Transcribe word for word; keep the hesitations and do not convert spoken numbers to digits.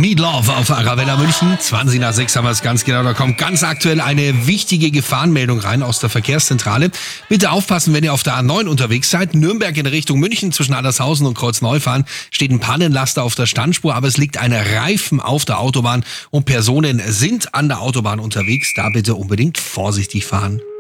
Meat Love auf Arabella München. zwanzig nach sechs haben wir es ganz genau. Da kommt ganz aktuell eine wichtige Gefahrenmeldung rein aus der Verkehrszentrale. Bitte aufpassen, wenn ihr auf der A neun unterwegs seid. Nürnberg in Richtung München zwischen Adlershausen und Kreuzneufahren steht ein Pannenlaster auf der Standspur, aber es liegt ein Reifen auf der Autobahn und Personen sind an der Autobahn unterwegs. Da bitte unbedingt vorsichtig fahren.